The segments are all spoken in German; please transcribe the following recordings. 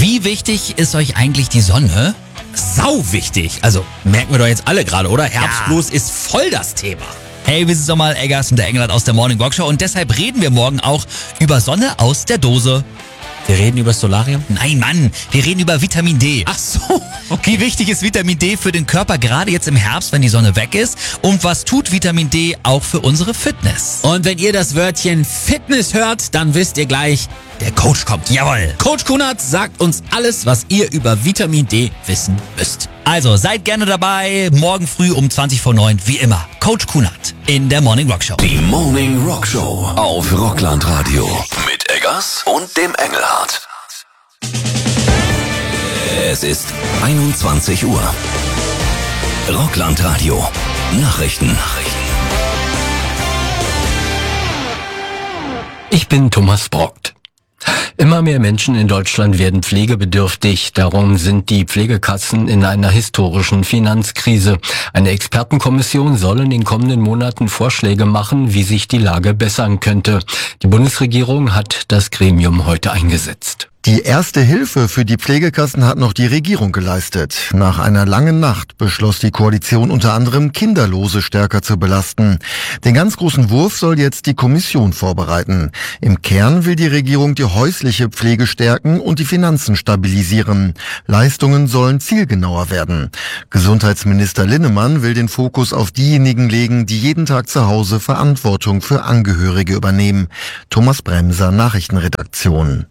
Wie wichtig ist euch eigentlich die Sonne? Sau wichtig. Also merken wir doch jetzt alle gerade, oder? Herbstblues ist voll das Thema. Hey, wir sind Sommer Eggers und der Engelhardt aus der Morning Rock Show und deshalb reden wir morgen auch über Sonne aus der Dose. Wir reden über das Solarium? Nein, Mann, wir reden über Vitamin D. Ach so, okay. Wie wichtig ist Vitamin D für den Körper, gerade jetzt im Herbst, wenn die Sonne weg ist? Und was tut Vitamin D auch für unsere Fitness? Und wenn ihr das Wörtchen Fitness hört, dann wisst ihr gleich, der Coach kommt. Jawohl. Coach Kunert sagt uns alles, was ihr über Vitamin D wissen müsst. Also seid gerne dabei, morgen früh um 8:20, wie immer. Coach Kunert in der Morning Rock Show. Die Morning Rock Show auf Rockland Radio. Mit Eggers und dem Engelhardt. Es ist 21 Uhr. Rockland Radio. Nachrichten. Ich bin Thomas Brockt. Immer mehr Menschen in Deutschland werden pflegebedürftig. Darum sind die Pflegekassen in einer historischen Finanzkrise. Eine Expertenkommission soll in den kommenden Monaten Vorschläge machen, wie sich die Lage bessern könnte. Die Bundesregierung hat das Gremium heute eingesetzt. Die erste Hilfe für die Pflegekassen hat noch die Regierung geleistet. Nach einer langen Nacht beschloss die Koalition unter anderem, Kinderlose stärker zu belasten. Den ganz großen Wurf soll jetzt die Kommission vorbereiten. Im Kern will die Regierung die häusliche Pflege stärken und die Finanzen stabilisieren. Leistungen sollen zielgenauer werden. Gesundheitsminister Linnemann will den Fokus auf diejenigen legen, die jeden Tag zu Hause Verantwortung für Angehörige übernehmen. Thomas Bremser, Nachrichtenredaktion.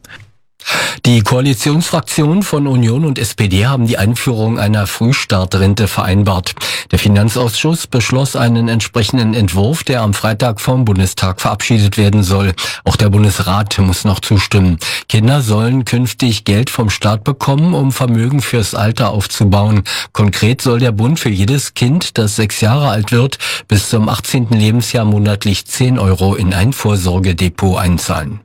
Die Koalitionsfraktionen von Union und SPD haben die Einführung einer Frühstartrente vereinbart. Der Finanzausschuss beschloss einen entsprechenden Entwurf, der am Freitag vom Bundestag verabschiedet werden soll. Auch der Bundesrat muss noch zustimmen. Kinder sollen künftig Geld vom Staat bekommen, um Vermögen fürs Alter aufzubauen. Konkret soll der Bund für jedes Kind, das 6 Jahre alt wird, bis zum 18. Lebensjahr monatlich 10 € in ein Vorsorgedepot einzahlen.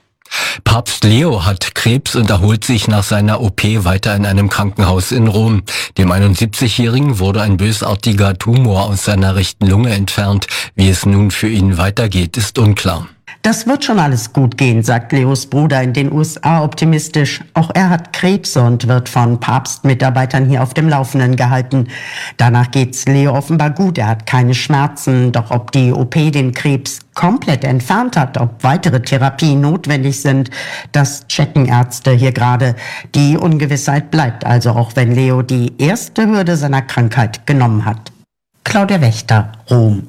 Papst Leo hat Krebs und erholt sich nach seiner OP weiter in einem Krankenhaus in Rom. Dem 71-Jährigen wurde ein bösartiger Tumor aus seiner rechten Lunge entfernt. Wie es nun für ihn weitergeht, ist unklar. Das wird schon alles gut gehen, sagt Leos Bruder in den USA optimistisch. Auch er hat Krebs und wird von Papstmitarbeitern hier auf dem Laufenden gehalten. Danach geht's Leo offenbar gut. Er hat keine Schmerzen. Doch ob die OP den Krebs komplett entfernt hat, ob weitere Therapien notwendig sind, das checken Ärzte hier gerade. Die Ungewissheit bleibt also, auch wenn Leo die erste Hürde seiner Krankheit genommen hat. Claudia Wächter, Rom.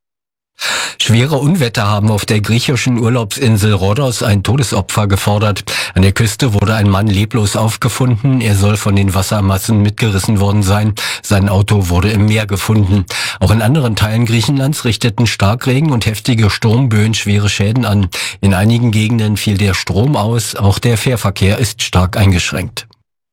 Schwere Unwetter haben auf der griechischen Urlaubsinsel Rhodos ein Todesopfer gefordert. An der Küste wurde ein Mann leblos aufgefunden. Er soll von den Wassermassen mitgerissen worden sein. Sein Auto wurde im Meer gefunden. Auch in anderen Teilen Griechenlands richteten Starkregen und heftige Sturmböen schwere Schäden an. In einigen Gegenden fiel der Strom aus. Auch der Fährverkehr ist stark eingeschränkt.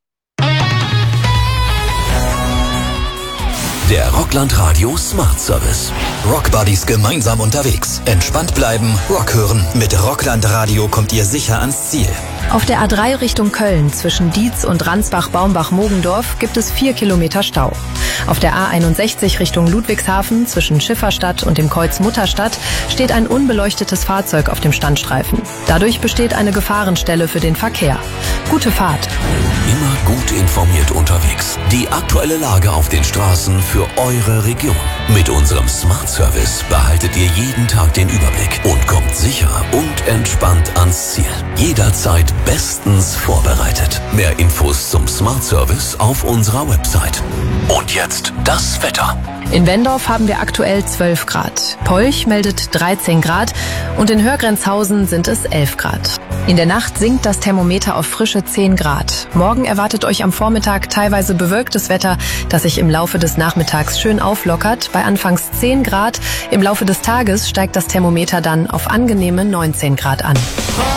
Der Rockland Radio Smart Service. Rockbuddies gemeinsam unterwegs. Entspannt bleiben, Rock hören. Mit Rockland Radio kommt ihr sicher ans Ziel. Auf der A3 Richtung Köln zwischen Dietz und Ransbach-Baumbach-Mogendorf gibt es 4 Kilometer Stau. Auf der A61 Richtung Ludwigshafen zwischen Schifferstadt und dem Kreuz Mutterstadt steht ein unbeleuchtetes Fahrzeug auf dem Standstreifen. Dadurch besteht eine Gefahrenstelle für den Verkehr. Gute Fahrt. Immer gut informiert unterwegs. Die aktuelle Lage auf den Straßen für eure Region. Mit unserem Smart Service behaltet ihr jeden Tag den Überblick und kommt sicher und entspannt ans Ziel. Jederzeit bestens vorbereitet. Mehr Infos zum Smart Service auf unserer Website. Und jetzt das Wetter. In Wendorf haben wir aktuell 12 Grad. Polch meldet 13 Grad und in Hörgrenzhausen sind es 11 Grad. In der Nacht sinkt das Thermometer auf frische 10 Grad. Morgen erwartet euch am Vormittag teilweise bewölktes Wetter, das sich im Laufe des Nachmittags schön auflockert. Bei anfangs 10 Grad. Im Laufe des Tages steigt das Thermometer dann auf angenehme 19 Grad an.